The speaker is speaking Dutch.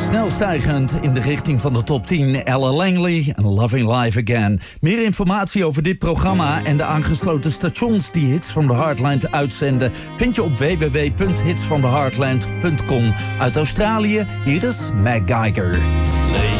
Snel stijgend in de richting van de top 10. Ella Langley en Loving Life Again. Meer informatie over dit programma en de aangesloten stations die Hits from the Heartland uitzenden vind je op www.hitsfromtheheartland.com. Uit Australië, hier is Meg Geiger.